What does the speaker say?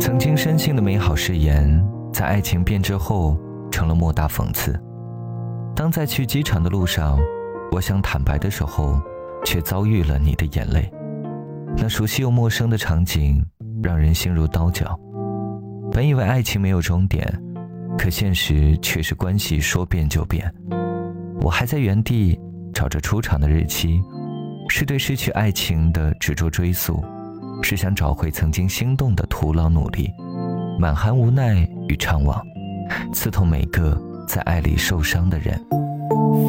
曾经深信的美好誓言，在爱情变质后成了莫大讽刺。当在去机场的路上，我想坦白的时候，却遭遇了你的眼泪。那熟悉又陌生的场景让人心如刀绞。本以为爱情没有终点，可现实却是关系说变就变。我还在原地找着出场的日期，是对失去爱情的执着追溯，是想找回曾经心动的徒劳努力，满含无奈与怅惘，刺痛每个在爱里受伤的人。